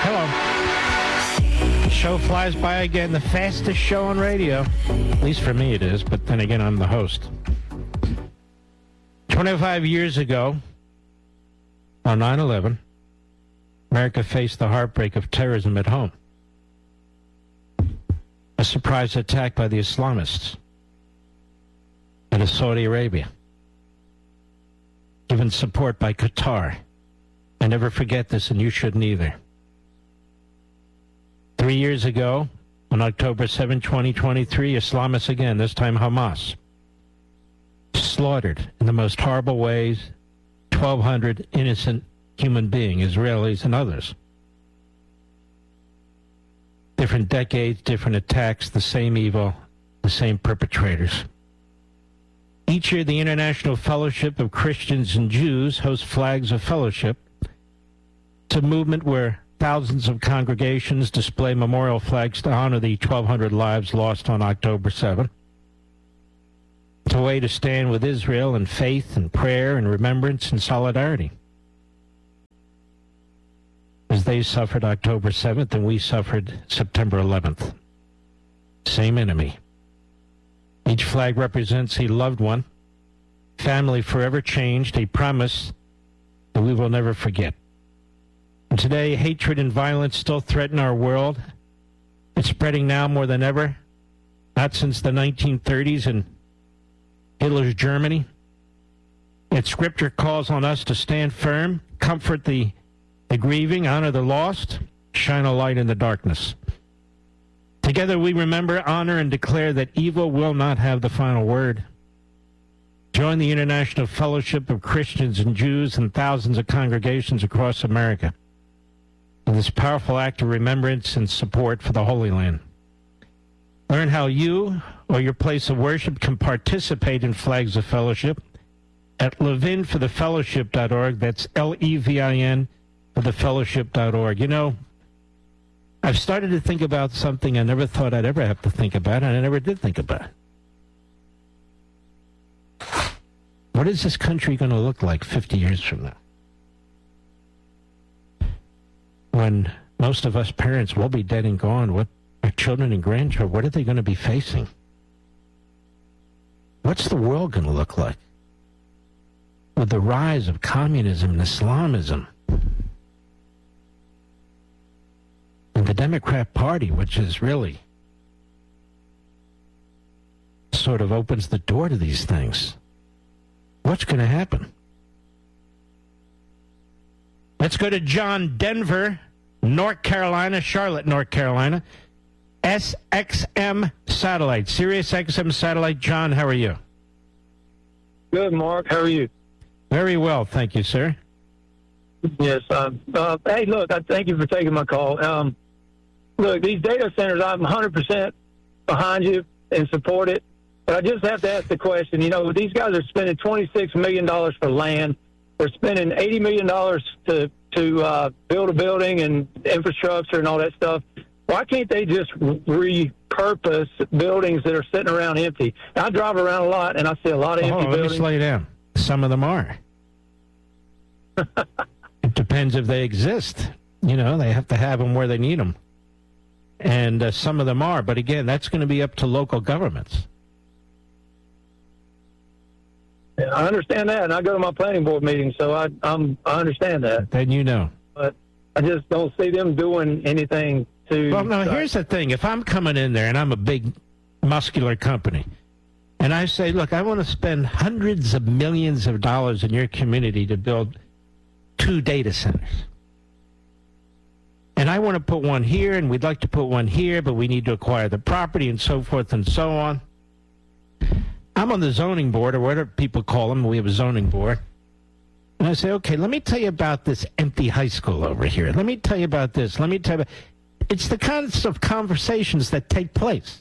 Hello. The show flies by again, the fastest show on radio. At least for me it is, but then again, I'm the host. 25 years ago, on 9/11, America faced the heartbreak of terrorism at home. A surprise attack by the Islamists out of Saudi Arabia, given support by Qatar. I never forget this, and you shouldn't either. 3 years ago, on October 7, 2023, Islamists again, this time Hamas, slaughtered in the most horrible ways 1,200 innocent human beings, Israelis and others. Different decades, different attacks, the same evil, the same perpetrators. Each year, the International Fellowship of Christians and Jews hosts Flags of Fellowship. It's a movement where thousands of congregations display memorial flags to honor the 1,200 lives lost on October 7. It's a way to stand with Israel in faith and prayer and remembrance and solidarity. As they suffered October 7th and we suffered September 11th. Same enemy. Each flag represents a loved one, family forever changed, a promise that we will never forget. And today, hatred and violence still threaten our world. It's spreading now more than ever, not since the 1930s in Hitler's Germany. Yet Scripture calls on us to stand firm, comfort the grieving, honor the lost, shine a light in the darkness. Together we remember, honor, and declare that evil will not have the final word. Join the International Fellowship of Christians and Jews and thousands of congregations across America in this powerful act of remembrance and support for the Holy Land. Learn how you or your place of worship can participate in Flags of Fellowship at levinforthefellowship.org. That's Levin for thefellowship.org. You know, I've started to think about something I never thought I'd ever have to think about, and I never did think about. What is this country going to look like 50 years from now? When most of us parents will be dead and gone, what our children and grandchildren, what are they going to be facing? What's the world going to look like? With the rise of communism and Islamism, and the Democrat Party, which is really sort of opens the door to these things. What's going to happen? Let's go to John, Denver, North Carolina, Charlotte, North Carolina. SXM Satellite, Sirius XM Satellite. John, how are you? Good, Mark. How are you? Very well, thank you, sir. Yes. Hey, look, I thank you for taking my call. Look, these data centers, I'm 100% behind you and support it. But I just have to ask the question, you know, these guys are spending $26 million for land. They're spending $80 million to build a building and infrastructure and all that stuff. Why can't they just repurpose buildings that are sitting around empty? I drive around a lot, and I see a lot of empty buildings. Let me slow you down. Some of them are. It depends if they exist. You know, they have to have them where they need them. And some of them are. But again, that's going to be up to local governments. I understand that, and I go to my planning board meetings, so I understand that. Then you know. But I just don't see them doing anything to... Well, no, here's the thing. If I'm coming in there, and I'm a big, muscular company, and I say, look, I want to spend hundreds of millions of dollars in your community to build 2 data centers. And I want to put one here, and we'd like to put one here, but we need to acquire the property and so forth and so on. I'm on the zoning board, or whatever people call them. We have a zoning board. And I say, okay, let me tell you about this empty high school over here. Let me tell you about this. Let me tell you about... It's the kinds of conversations that take place.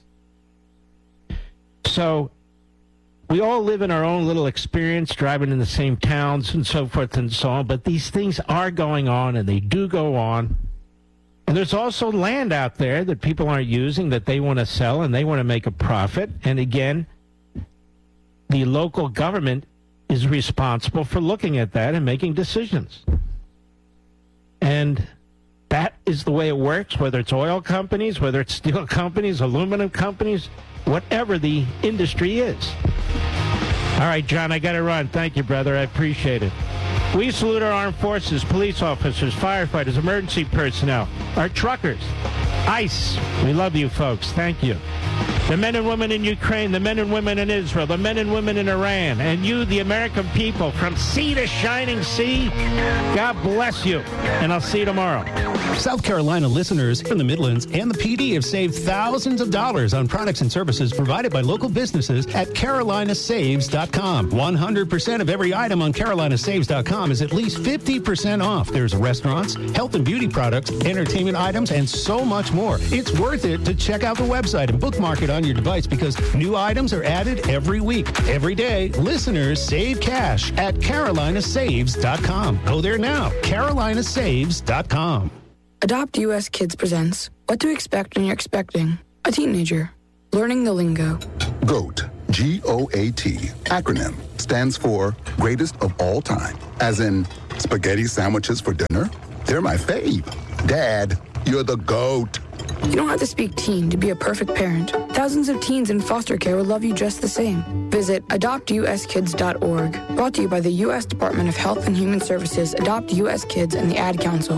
So we all live in our own little experience, driving in the same towns and so forth and so on, but these things are going on, and they do go on. And there's also land out there that people aren't using that they want to sell, and they want to make a profit. And again, the local government is responsible for looking at that and making decisions. And that is is the way it works, whether it's oil companies, whether it's steel companies, aluminum companies, whatever the industry is. All right, John, I got to run. Thank you, brother. I appreciate it. We salute our armed forces, police officers, firefighters, emergency personnel, our truckers, ICE. We love you folks. Thank you. The men and women in Ukraine, the men and women in Israel, the men and women in Iran, and you, the American people, from sea to shining sea, God bless you. And I'll see you tomorrow. South Carolina listeners from the Midlands and the PD have saved thousands of dollars on products and services provided by local businesses at carolinasaves.com. 100% of every item on carolinasaves.com is at least 50% off. There's restaurants, health and beauty products, entertainment items, and so much more. It's worth it to check out the website and bookmark it on your device because new items are added every week. Every day, listeners save cash at carolinasaves.com. Go there now, carolinasaves.com. Adopt US Kids presents What to Expect When You're Expecting a Teenager. Learning the lingo. GOAT, G-O-A-T, acronym, stands for Greatest of All Time. As in, spaghetti sandwiches for dinner? They're my fave. Dad, you're the GOAT. You don't have to speak teen to be a perfect parent. Thousands of teens in foster care will love you just the same. Visit adoptuskids.org. Brought to you by the U.S. Department of Health and Human Services, Adopt U.S. Kids, and the Ad Council.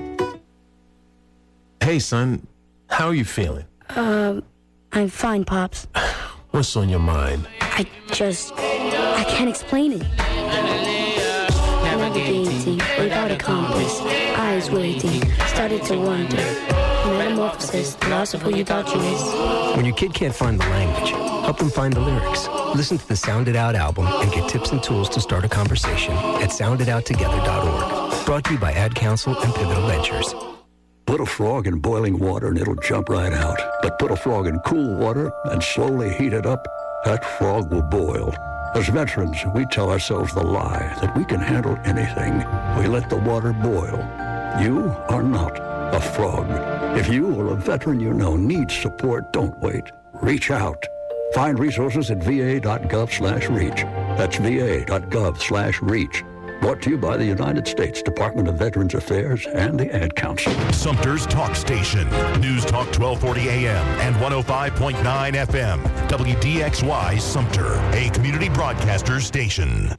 Hey, son. How are you feeling? I'm fine, Pops. What's on your mind? I can't explain it. Navigating without a compass, eyes waiting, started to wonder. Metamorphosis, the loss of who you thought you was. When your kid can't find the language, help them find the lyrics. Listen to the Sound It Out album and get tips and tools to start a conversation at sounditouttogether.org. Brought to you by Ad Council and Pivotal Ventures. Put a frog in boiling water and it'll jump right out. But put a frog in cool water and slowly heat it up, that frog will boil. As veterans, we tell ourselves the lie that we can handle anything. We let the water boil. You are not a frog. If you or a veteran you know needs support, don't wait. Reach out. Find resources at va.gov/reach. That's va.gov/reach. Brought to you by the United States Department of Veterans Affairs and the Ad Council. Sumter's Talk Station. News Talk 1240 AM and 105.9 FM. WDXY Sumter, a community broadcaster station.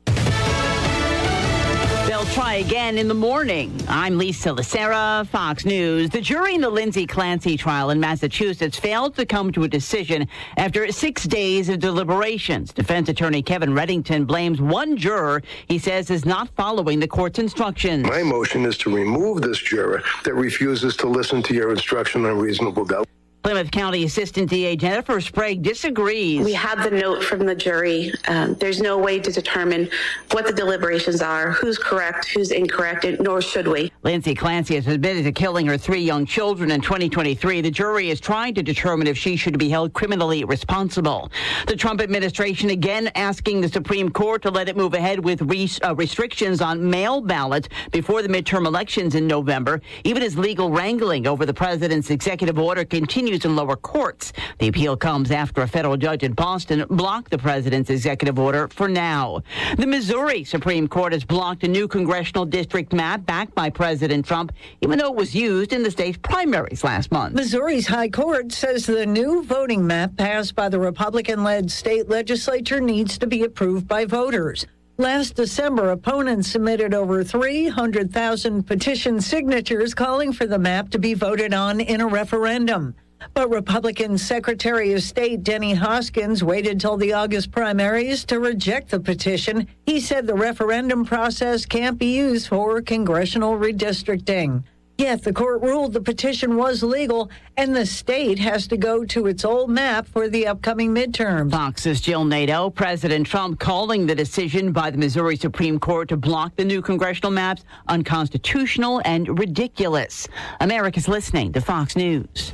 They'll try again in the morning. I'm Lisa Lacera, Fox News. The jury in the Lindsay Clancy trial in Massachusetts failed to come to a decision after 6 days of deliberations. Defense attorney Kevin Reddington blames one juror he says is not following the court's instructions. My motion is to remove this juror that refuses to listen to your instruction on reasonable doubt. Plymouth County Assistant DA Jennifer Sprague disagrees. We had the note from the jury. There's no way to determine what the deliberations are, who's correct, who's incorrect, nor should we. Lindsay Clancy has admitted to killing her 3 young children in 2023. The jury is trying to determine if she should be held criminally responsible. The Trump administration again asking the Supreme Court to let it move ahead with restrictions on mail ballots before the midterm elections in November, even as legal wrangling over the president's executive order continues in lower courts. The appeal comes after a federal judge in Boston blocked the president's executive order for now. The Missouri Supreme Court has blocked a new congressional district map backed by President Trump, even though it was used in the state's primaries last month. Missouri's High Court says the new voting map passed by the Republican-led state legislature needs to be approved by voters. Last December, opponents submitted over 300,000 petition signatures calling for the map to be voted on in a referendum. But Republican Secretary of State Denny Hoskins waited till the August primaries to reject the petition. He said the referendum process can't be used for congressional redistricting. Yet the court ruled the petition was legal and the state has to go to its old map for the upcoming midterms. Fox's Jill Nato. President Trump calling the decision by the Missouri Supreme Court to block the new congressional maps unconstitutional and ridiculous. America's listening to Fox News.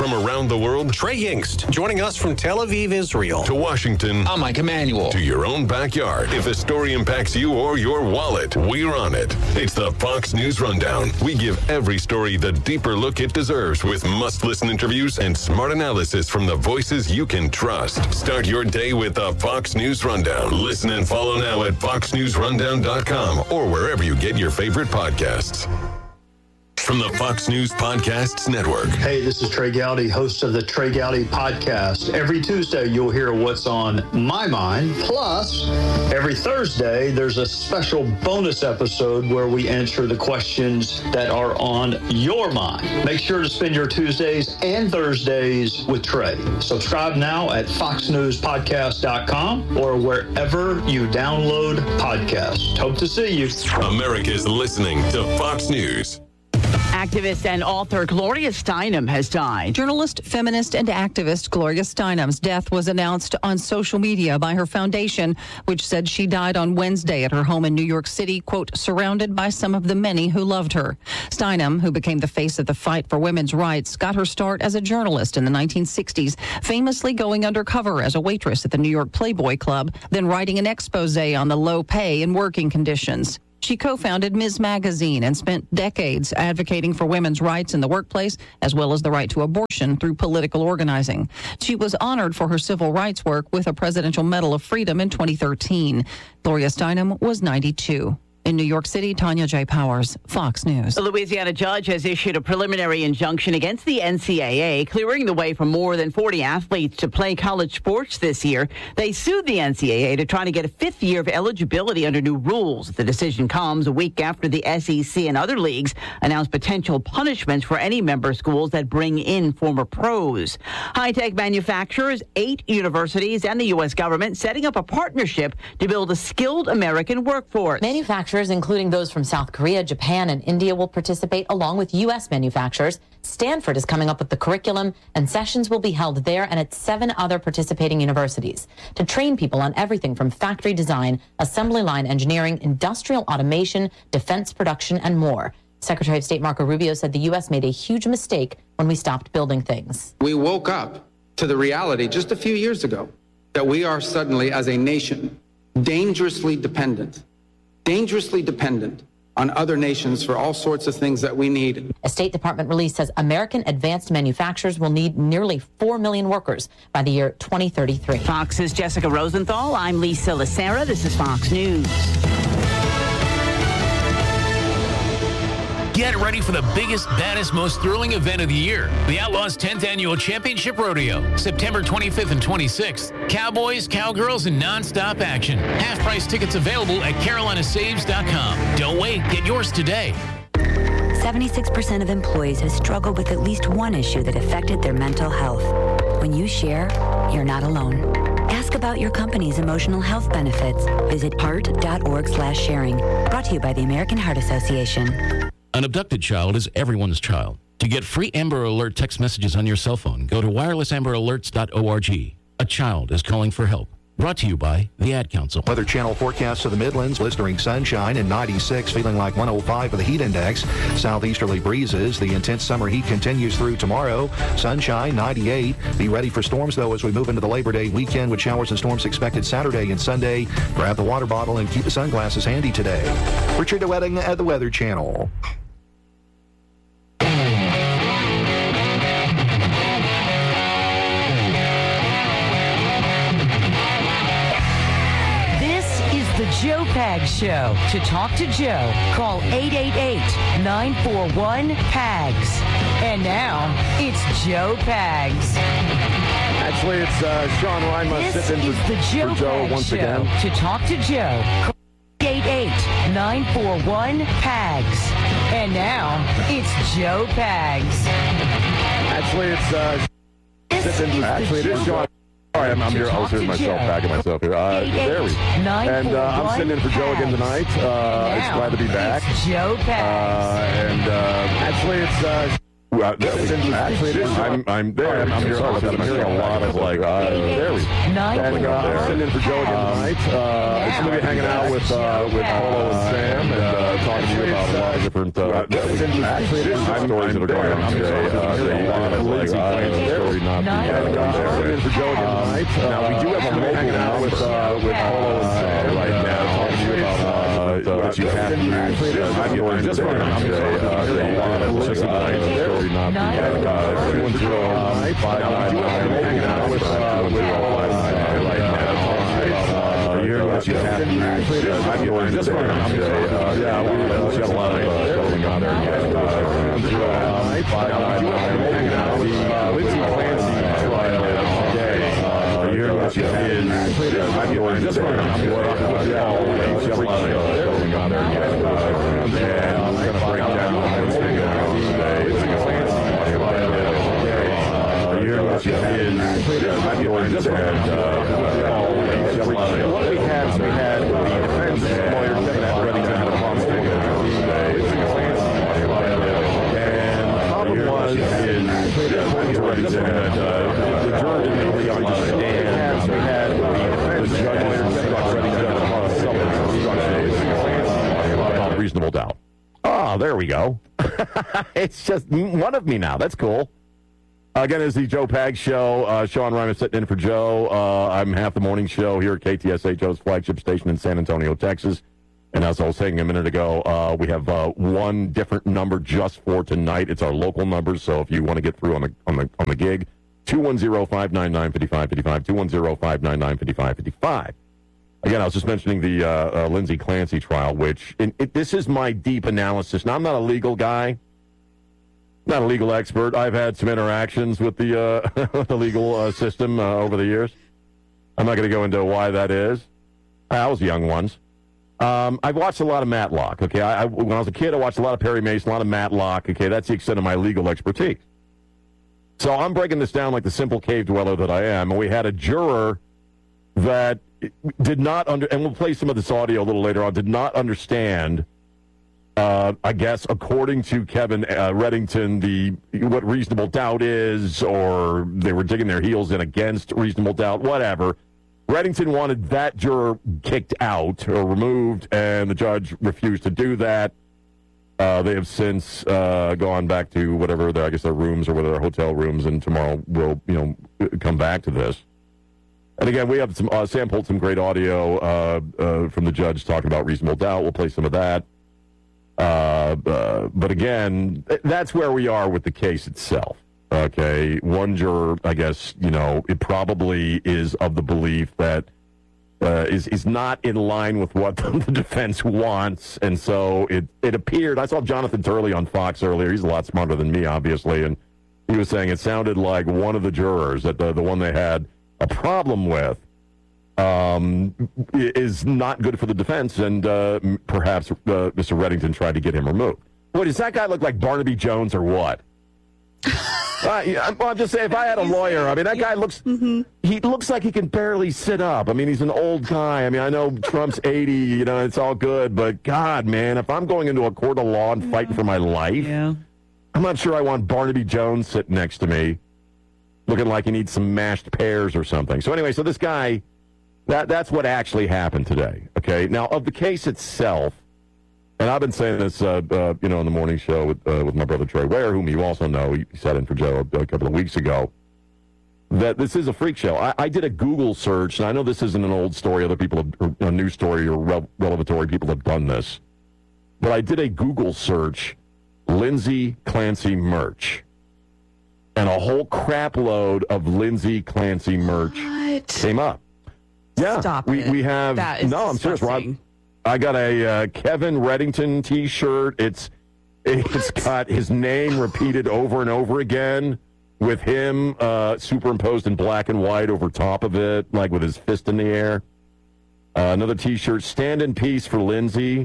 From around the world, Trey Yingst, joining us from Tel Aviv, Israel. To Washington. I'm Mike Emanuel. To your own backyard. If a story impacts you or your wallet, we're on it. It's the Fox News Rundown. We give every story the deeper look it deserves with must-listen interviews and smart analysis from the voices you can trust. Start your day with the Fox News Rundown. Listen and follow now at foxnewsrundown.com or wherever you get your favorite podcasts. From the Fox News Podcasts Network. Hey, this is Trey Gowdy, host of the Trey Gowdy Podcast. Every Tuesday, you'll hear what's on my mind. Plus, every Thursday, there's a special bonus episode where we answer the questions that are on your mind. Make sure to spend your Tuesdays and Thursdays with Trey. Subscribe now at foxnewspodcast.com or wherever you download podcasts. Hope to see you. America's listening to Fox News. Activist and author Gloria Steinem has died. Journalist, feminist, and activist Gloria Steinem's death was announced on social media by her foundation, which said she died on Wednesday at her home in New York City, quote, surrounded by some of the many who loved her. Steinem, who became the face of the fight for women's rights, got her start as a journalist in the 1960s, famously going undercover as a waitress at the New York Playboy Club, then writing an expose on the low pay and working conditions. She co-founded Ms. Magazine and spent decades advocating for women's rights in the workplace, as well as the right to abortion through political organizing. She was honored for her civil rights work with a Presidential Medal of Freedom in 2013. Gloria Steinem was 92. In New York City, Tanya J. Powers, Fox News. A Louisiana judge has issued a preliminary injunction against the NCAA, clearing the way for more than 40 athletes to play college sports this year. They sued the NCAA to try to get a fifth year of eligibility under new rules. The decision comes a week after the SEC and other leagues announced potential punishments for any member schools that bring in former pros. High-tech manufacturers, 8 universities, and the U.S. government setting up a partnership to build a skilled American workforce. Manufacturers, including those from South Korea, Japan, and India, will participate along with U.S. manufacturers. Stanford is coming up with the curriculum, and sessions will be held there and at 7 other participating universities to train people on everything from factory design, assembly line engineering, industrial automation, defense production, and more. Secretary of State Marco Rubio said the U.S. made a huge mistake when we stopped building things. We woke up to the reality just a few years ago that we are suddenly, as a nation, dangerously dependent on other nations for all sorts of things that we need. A State Department release says American advanced manufacturers will need nearly 4 million workers by the year 2033. Fox's Jessica Rosenthal. I'm Lisa Lacera. This is Fox News. Get ready for the biggest, baddest, most thrilling event of the year. The Outlaws 10th Annual Championship Rodeo, September 25th and 26th. Cowboys, cowgirls, and non-stop action. Half-price tickets available at CarolinaSaves.com. Don't wait. Get yours today. 76% of employees have struggled with at least one issue that affected their mental health. When you share, you're not alone. Ask about your company's emotional health benefits. Visit heart.org/sharing. Brought to you by the American Heart Association. An abducted child is everyone's child. To get free Amber Alert text messages on your cell phone, go to wirelessamberalerts.org. A child is calling for help. Brought to you by the Ad Council. Weather Channel forecast of the Midlands, blistering sunshine and 96, feeling like 105 for the heat index. Southeasterly breezes. The intense summer heat continues through tomorrow. Sunshine, 98. Be ready for storms, though, as we move into the Labor Day weekend with showers and storms expected Saturday and Sunday. Grab the water bottle and keep the sunglasses handy today. Richard DeWetting at the Weather Channel. The Joe Pags Show. To talk to Joe, call 888-941-PAGS. And now, it's Joe Pags. Actually, it's Sean Reinma sitting in for Joe once Show. again. To talk to Joe, call 888-941-PAGS. And now, it's Joe Pags. Actually, it's it is Sean. Sorry, I'm here. I was hearing myself, bagging myself here. There we go. And I'm sitting in for Joe again tonight. It's glad to be back. Joe Pags. And actually, it's Actually, it is. I'm there. I'm hearing a lot of like, there we go. And I'm sitting in for Joe again tonight. It's going to be hanging out with Polo and Sam and talking to you about a lot of different actually, it is stories that are going on today. A lot of Lindsay Clancy story not I'm sitting in for Joe again tonight. Now, we do have a local hanging out with Polo and Sam right now talking to you about that you have to use. Just going on today. A lot of Lindsay Clancy story not everyone's hanging out with right now. You're what you have to use. Just going on today. We've got a lot of going on there. Hanging out with Lindsay Clancy trial today. You're what you have to use. Just going on today. We've got a lot of going on there. And I'm going to break down what's going on today. Lindsay Clancy. What we had the defense lawyer Kevin Reddington had a problem and the problem was according to Reddington the jury didn't really understand. We had the judge about reasonable doubt. Oh, there we go. It's just one of me now. That's cool. Again, it's the Joe Pags Show. Sean Ryan is sitting in for Joe. I'm half the morning show here at KTSA, Joe's flagship station in San Antonio, Texas. And as I was saying a minute ago, we have one different number just for tonight. It's our local number, so if you want to get through on the gig, 210-599-5555, 210-599-5555. Again, I was just mentioning the Lindsay Clancy trial, which this is my deep analysis. Now, I'm not a legal guy. Not a legal expert. I've had some interactions with the legal system over the years. I'm not going to go into why that is. I was young ones. I've watched a lot of Matlock. Okay, when I was a kid, I watched a lot of Perry Mason, a lot of Matlock. Okay, that's the extent of my legal expertise. So I'm breaking this down like the simple cave dweller that I am. And we had a juror that did not and we'll play some of this audio a little later on. Did not understand. I guess, according to Kevin Reddington, what reasonable doubt is, or they were digging their heels in against reasonable doubt, whatever. Reddington wanted that juror kicked out or removed, and the judge refused to do that. They have since gone back to whatever their rooms or whether their hotel rooms, and tomorrow we'll come back to this. And again, we have Sam pulled some great audio from the judge talking about reasonable doubt. We'll play some of that. But again, that's where we are with the case itself. Okay, one juror, I guess, it probably is of the belief that is not in line with what the defense wants, and so it appeared. I saw Jonathan Turley on Fox earlier. He's a lot smarter than me, obviously, and he was saying it sounded like one of the jurors, that the one they had a problem with, is not good for the defense, and perhaps Mr. Reddington tried to get him removed. Boy, does that guy look like Barnaby Jones or what? I'm just saying, if I had a lawyer, I mean, that guy looks, he looks like he can barely sit up. I mean, he's an old guy. I mean, I know Trump's 80, it's all good, but God, man, if I'm going into a court of law and fighting for my life, I'm not sure I want Barnaby Jones sitting next to me looking like he needs some mashed pears or something. So anyway, so this guy, that's what actually happened today, okay? Now, of the case itself, and I've been saying this, in the morning show with my brother Troy Ware, whom you also know. He sat in for Joe a couple of weeks ago, that this is a freak show. I did a Google search, and I know this isn't an old story. Other people, a news story or relevatory people have done this. But I did a Google search, Lindsay Clancy merch. And a whole crap load of Lindsay Clancy merch came up. Yeah, Stop we have. That is I'm serious, Rob. I got a Kevin Reddington T-shirt. It's got his name repeated over and over again, with him superimposed in black and white over top of it, like with his fist in the air. Another T-shirt, "Stand in Peace for Lindsay."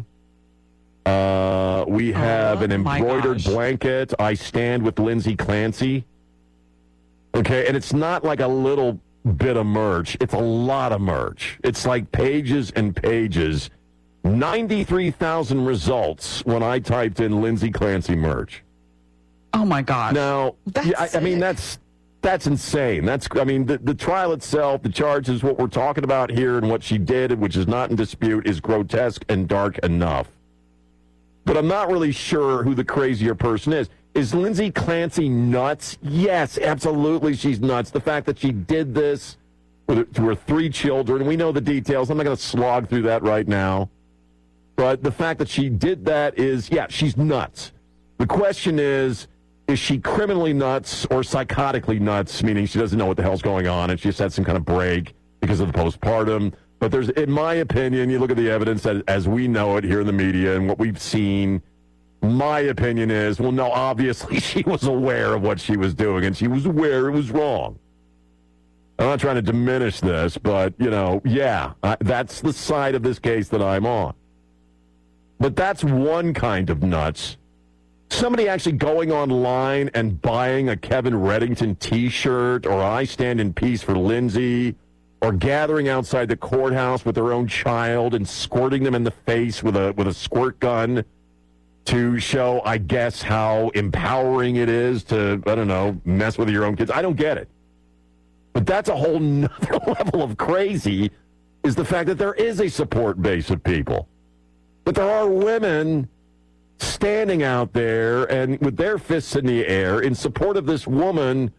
We have an embroidered blanket, "I stand with Lindsay Clancy." Okay, and it's not like a little bit of merch. It's a lot of merch. It's like pages and pages. 93,000 results when I typed in Lindsay Clancy merch. Oh, my God. Now, I mean, that's insane. The trial itself, the charges, what we're talking about here and what she did, which is not in dispute, is grotesque and dark enough. But I'm not really sure who the crazier person is. Is Lindsay Clancy nuts? Yes, absolutely, she's nuts. The fact that she did this to her 3 children, we know the details. I'm not going to slog through that right now. But the fact that she did that is, yeah, she's nuts. The question is she criminally nuts or psychotically nuts, meaning she doesn't know what the hell's going on and she just had some kind of break because of the postpartum? But there's, in my opinion, you look at the evidence as we know it here in the media and what we've seen, my opinion is, well, no, obviously she was aware of what she was doing and she was aware it was wrong. I'm not trying to diminish this, but, that's the side of this case that I'm on. But that's one kind of nuts. Somebody actually going online and buying a Kevin Reddington T-shirt or I Stand in Peace for Lindsay or gathering outside the courthouse with their own child and squirting them in the face with a squirt gun to show, I guess, how empowering it is to, I don't know, mess with your own kids. I don't get it. But that's a whole nother level of crazy, is the fact that there is a support base of people. But there are women standing out there and with their fists in the air in support of this woman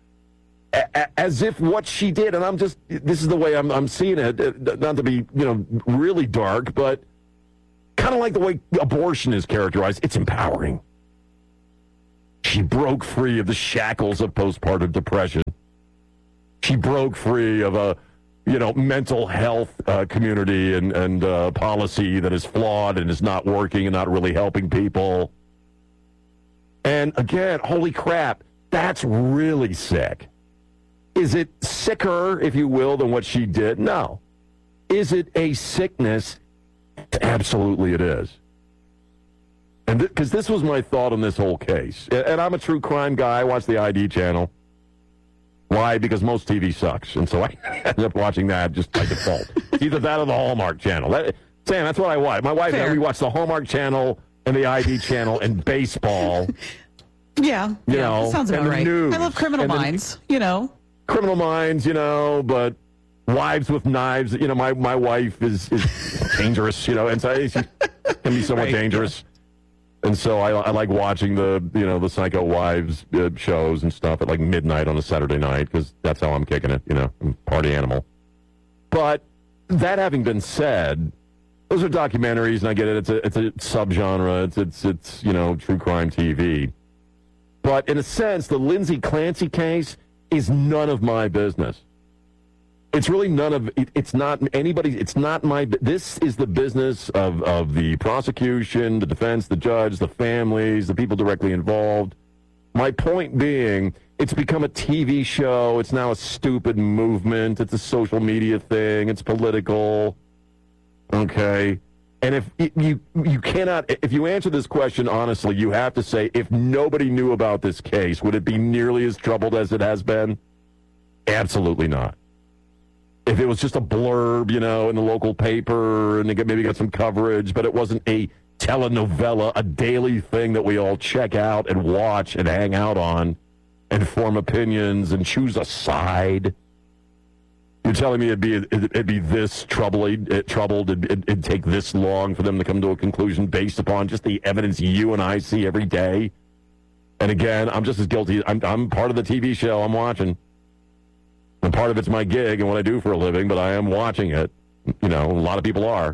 as if what she did, and this is the way I'm seeing it, not to be, really dark, but kind of like the way abortion is characterized, it's empowering. She broke free of the shackles of postpartum depression. She broke free of a, mental health community and policy that is flawed and is not working and not really helping people. And again, holy crap, that's really sick. Is it sicker, if you will, than what she did? No. Is it a sickness? Absolutely it is. And because this was my thought on this whole case. And I'm a true crime guy. I watch the ID channel. Why? Because most TV sucks. And so I end up watching that just by default. It's either that or the Hallmark channel. Sam, that's what I watch. My wife and we watch the Hallmark channel and the ID channel and baseball. Yeah. That sounds about right. News. I love Criminal Minds, Criminal Minds, but Wives with Knives, my wife is dangerous, and so she can be somewhat dangerous. And so I like watching the Psycho Wives shows and stuff at like midnight on a Saturday night because that's how I'm kicking it, I'm a party animal. But that having been said, those are documentaries, and I get it. It's a subgenre. It's true crime TV. But in a sense, the Lindsay Clancy case is none of my business. It's really none of it. It's not anybody's. It's not my. This is the business of the prosecution, the defense, the judge, the families, the people directly involved. My point being, it's become a TV show. It's now a stupid movement. It's a social media thing. It's political. Okay. And if you cannot, if you answer this question honestly, you have to say, if nobody knew about this case, would it be nearly as troubled as it has been? Absolutely not. If it was just a blurb, in the local paper, and they maybe got some coverage, but it wasn't a telenovela, a daily thing that we all check out and watch and hang out on and form opinions and choose a side. You're telling me it'd be this troubled, it'd take this long for them to come to a conclusion based upon just the evidence you and I see every day? And again, I'm just as guilty. I'm part of the TV show I'm watching. And part of it's my gig and what I do for a living, but I am watching it. A lot of people are.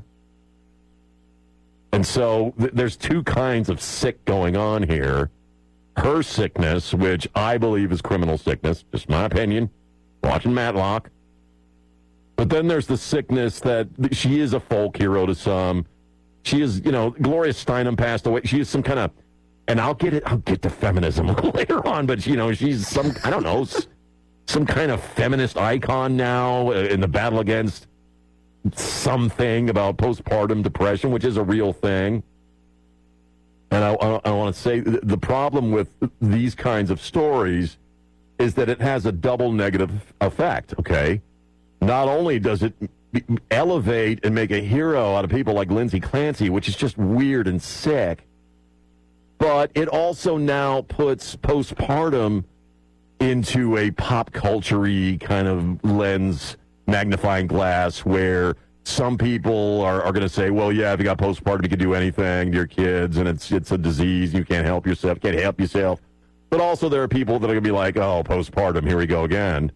And so there's two kinds of sick going on here. Her sickness, which I believe is criminal sickness, just my opinion, watching Matlock. But then there's the sickness that she is a folk hero to some. She is, Gloria Steinem passed away. She is some kind of, and I'll get to feminism later on, but, she's some, I don't know, some kind of feminist icon now in the battle against something about postpartum depression, which is a real thing. And I want to say the problem with these kinds of stories is that it has a double negative effect, okay? Not only does it elevate and make a hero out of people like Lindsay Clancy, which is just weird and sick, but but it also now puts postpartum into a pop culture-y kind of lens, magnifying glass, where some people are going to say, well, yeah, if you got postpartum, you can do anything to your kids, and it's a disease, you can't help yourself. But also there are people that are going to be like, oh, postpartum, here we go again.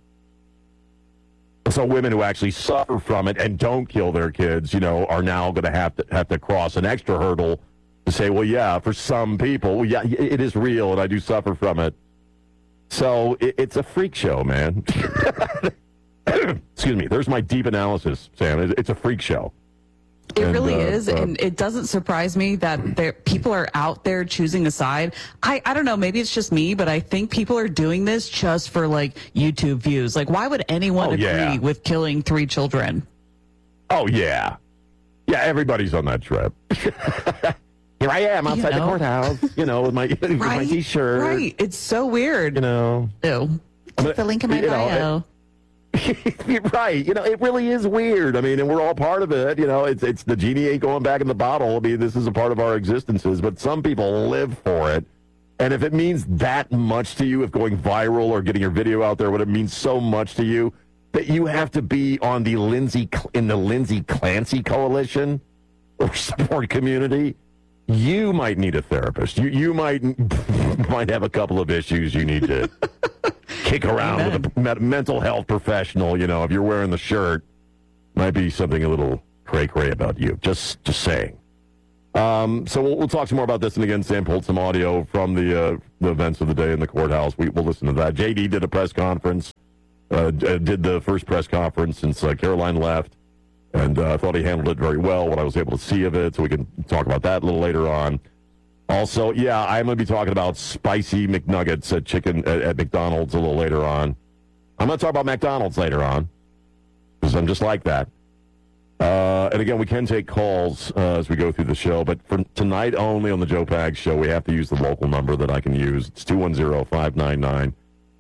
So women who actually suffer from it and don't kill their kids, are now going to have to cross an extra hurdle to say, well, yeah, for some people, yeah, it is real, and I do suffer from it. So it's a freak show, man. Excuse me. There's my deep analysis, Sam. It's a freak show. It really is, and it doesn't surprise me that people are out there choosing a side. I don't know, maybe it's just me, but I think people are doing this just for, YouTube views. Why would anyone agree with killing 3 children? Oh, yeah. Yeah, everybody's on that trip. Here I am outside the courthouse, with my T-shirt. Right. It's so weird. Ew. Click the link in my bio. Right. It really is weird. I mean, and we're all part of it. It's the genie ain't going back in the bottle. I mean, this is a part of our existences, but some people live for it. And if it means that much to you, if going viral or getting your video out there, what it means so much to you, that you have to be on the Lindsay Clancy coalition or support community, you might need a therapist. You might have a couple of issues you need to kick around with a mental health professional. If you're wearing the shirt, might be something a little cray-cray about you. Just saying. So we'll talk some more about this. And again, Sam pulled some audio from the events of the day in the courthouse. We'll listen to that. JD did a press conference, did the first press conference since Caroline left. And I thought he handled it very well, what I was able to see of it, so we can talk about that a little later on. Also, yeah, I'm going to be talking about spicy McNuggets at McDonald's a little later on. I'm going to talk about McDonald's later on, because I'm just like that. And again, we can take calls as we go through the show, but for tonight only on the Joe Pags Show, we have to use the local number that I can use. It's 210-599-5555,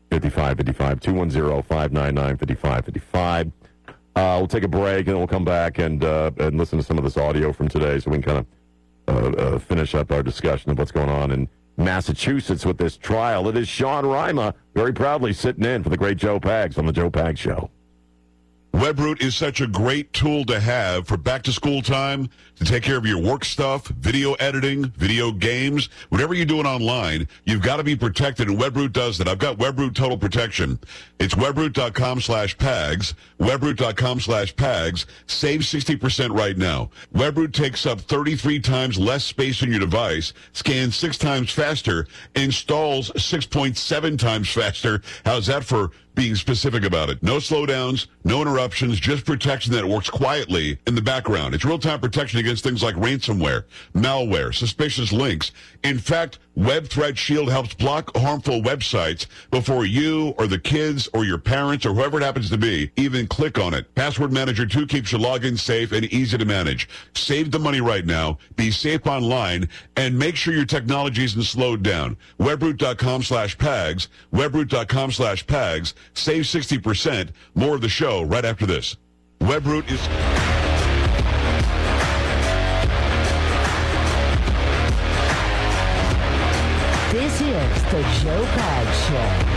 210-599-5555. We'll take a break, and then we'll come back and listen to some of this audio from today so we can kind of finish up our discussion of what's going on in Massachusetts with this trial. It is Sean Rima very proudly sitting in for the great Joe Pags on the Joe Pags Show. Webroot is such a great tool to have for back-to-school time, to take care of your work stuff, video editing, video games, whatever you're doing online, you've got to be protected, and Webroot does that. I've got Webroot Total Protection. It's webroot.com/PAGS, webroot.com/PAGS. Save 60% right now. Webroot takes up 33 times less space on your device, scans 6 times faster, installs 6.7 times faster. How's that for being specific about it? No slowdowns, no interruptions, just protection that works quietly in the background. It's real-time protection against things like ransomware, malware, suspicious links. In fact, Web Threat Shield helps block harmful websites before you or the kids or your parents or whoever it happens to be even click on it. Password Manager 2 keeps your login safe and easy to manage. Save the money right now, be safe online, and make sure your technology isn't slowed down. Webroot.com/PAGS, webroot.com/PAGS. Save 60%. More of the show right after this. Webroot is... This is the Joe Pags Show.